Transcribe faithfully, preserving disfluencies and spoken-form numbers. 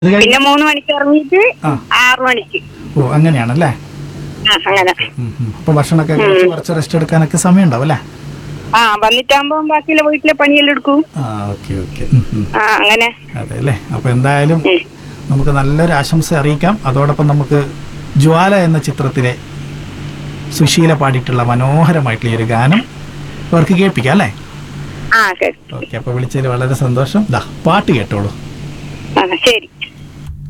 അത് കഴിഞ്ഞ് പിന്നെ മൂന്ന് മണിക്ക് ഇറങ്ങിയിട്ട് ആ. ആറു മണിക്ക്. ഓ അങ്ങനെയാണല്ലേ. ആ അങ്ങനെ. ഉം, ഉം. അപ്പൊ ഭക്ഷണമൊക്കെ കഴിച്ച് കുറച്ച് റെസ്റ്റ് എടുക്കാനൊക്കെ സമയം ഉണ്ടാവും അല്ലേ? ആ വന്നിട്ടാകുമ്പോ ബാക്കിയുള്ള വീട്ടിലെ പണിയെല്ലാം എടുക്കും. ആ ഓക്കെ ഓക്കെ. ആ അങ്ങനെ. അതെ അല്ലേ. അപ്പൊ എന്തായാലും ഉം. നമുക്ക് നല്ലൊരു ആശംസ അറിയിക്കാം. അതോടൊപ്പം നമുക്ക് ജ്വാല എന്ന ചിത്രത്തിലെ സുശീല പാടിയിട്ടുള്ള മനോഹരമായിട്ടുള്ള ഈ ഒരു ഗാനം അവർക്ക് കേൾപ്പിക്കാം അല്ലേ? ആ കേട്ടു. ഓക്കെ. അപ്പൊ വിളിച്ചതിൽ വളരെ സന്തോഷം. ദാ പാട്ട് കേട്ടോളൂ. ആ ശരി.